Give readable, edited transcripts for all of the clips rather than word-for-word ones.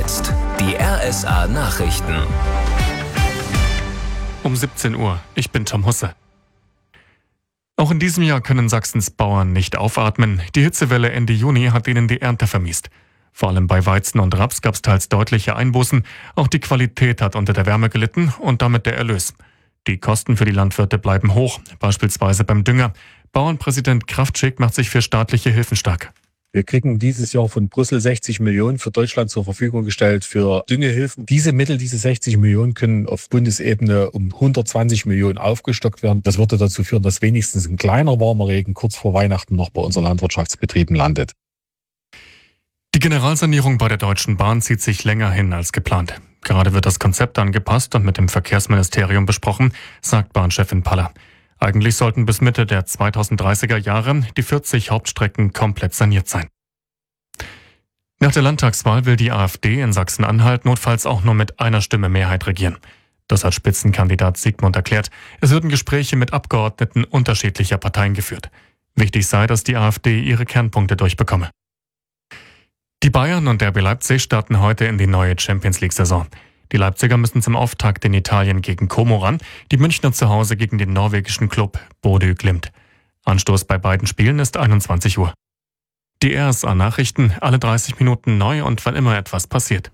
jetzt die RSA Nachrichten. Um 17 Uhr. Ich bin Tom Husse. Auch in diesem Jahr können Sachsens Bauern nicht aufatmen. Die Hitzewelle Ende Juni hat ihnen die Ernte vermiest. Vor allem bei Weizen und Raps gab es teils deutliche Einbußen. Auch die Qualität hat unter der Wärme gelitten und damit der Erlös. Die Kosten für die Landwirte bleiben hoch, beispielsweise beim Dünger. Bauernpräsident Kraftschick macht sich für staatliche Hilfen stark. Wir kriegen dieses Jahr von Brüssel 60 Millionen für Deutschland zur Verfügung gestellt für Düngehilfen. Diese Mittel, diese 60 Millionen, können auf Bundesebene um 120 Millionen aufgestockt werden. Das würde dazu führen, dass wenigstens ein kleiner warmer Regen kurz vor Weihnachten noch bei unseren Landwirtschaftsbetrieben landet. Die Generalsanierung bei der Deutschen Bahn zieht sich länger hin als geplant. Gerade wird das Konzept angepasst und mit dem Verkehrsministerium besprochen, sagt Bahnchefin Paller. Eigentlich sollten bis Mitte der 2030er Jahre die 40 Hauptstrecken komplett saniert sein. Nach der Landtagswahl will die AfD in Sachsen-Anhalt notfalls auch nur mit einer Stimme Mehrheit regieren. Das hat Spitzenkandidat Sigmund erklärt. Es würden Gespräche mit Abgeordneten unterschiedlicher Parteien geführt. Wichtig sei, dass die AfD ihre Kernpunkte durchbekomme. Die Bayern und RB Leipzig starten heute in die neue Champions-League-Saison. Die Leipziger müssen zum Auftakt in Italien gegen Como ran, die Münchner zu Hause gegen den norwegischen Klub Bodø Glimt. Anstoß bei beiden Spielen ist 21 Uhr. Die RSA-Nachrichten, alle 30 Minuten neu und wann immer etwas passiert.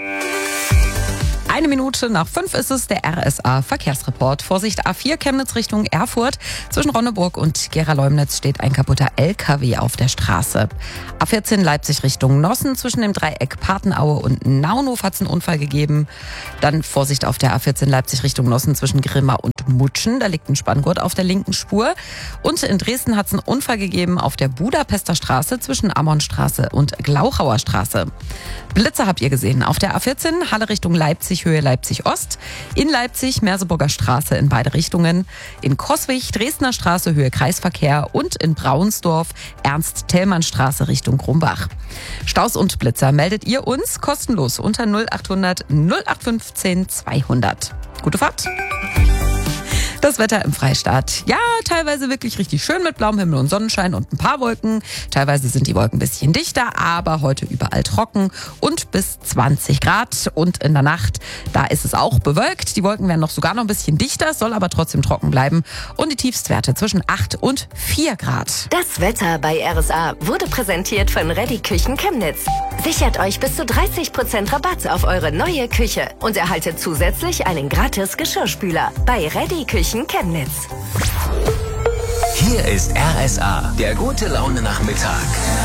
5:01 ist es, der RSA-Verkehrsreport. Vorsicht, A4 Chemnitz Richtung Erfurt. Zwischen Ronneburg und Gera-Leumnitz steht ein kaputter LKW auf der Straße. A14 Leipzig Richtung Nossen. Zwischen dem Dreieck Patenaue und Naunhof hat es einen Unfall gegeben. Dann Vorsicht auf der A14 Leipzig Richtung Nossen zwischen Grimma und Mutschen. Da liegt ein Spanngurt auf der linken Spur. Und in Dresden hat es einen Unfall gegeben auf der Budapester Straße zwischen Ammonstraße und Glauchauer Straße. Blitzer habt ihr gesehen. Auf der A14 Halle Richtung Leipzig, Höhe Leipzig-Ost. In Leipzig Merseburger Straße in beide Richtungen. In Coswig Dresdner Straße, Höhe Kreisverkehr. Und in Braunsdorf Ernst-Thälmann-Straße Richtung Grumbach. Staus und Blitzer meldet ihr uns kostenlos unter 0800 0815 200. Gute Fahrt! Das Wetter im Freistaat. Ja, teilweise wirklich richtig schön mit blauem Himmel und Sonnenschein und ein paar Wolken. Teilweise sind die Wolken ein bisschen dichter, aber heute überall trocken und bis 20 Grad. Und in der Nacht, da ist es auch bewölkt. Die Wolken werden sogar noch ein bisschen dichter, soll aber trotzdem trocken bleiben. Und die Tiefstwerte zwischen 8 und 4 Grad. Das Wetter bei RSA wurde präsentiert von Ready Küchen Chemnitz. Sichert euch bis zu 30% Rabatt auf eure neue Küche und erhaltet zusätzlich einen gratis Geschirrspüler bei Ready Küchen Chemnitz. Hier ist RSA, der gute Laune Nachmittag.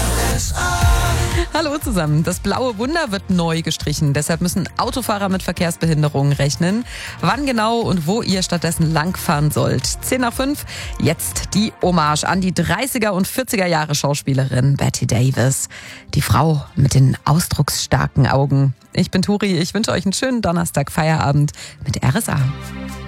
Hallo zusammen. Das blaue Wunder wird neu gestrichen. Deshalb müssen Autofahrer mit Verkehrsbehinderungen rechnen. Wann genau und wo ihr stattdessen langfahren sollt. 10:05. Jetzt die Hommage an die 30er und 40er Jahre Schauspielerin Bette Davis. Die Frau mit den ausdrucksstarken Augen. Ich bin Turi. Ich wünsche euch einen schönen Donnerstag Feierabend mit RSA.